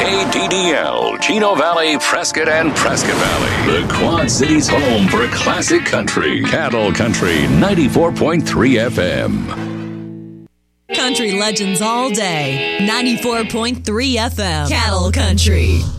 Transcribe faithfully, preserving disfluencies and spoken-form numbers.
K D D L, Chino Valley, Prescott, and Prescott Valley. The Quad Cities' home for classic country. Cattle Country ninety-four point three F M. Country legends all day. ninety-four point three F M. Cattle Country.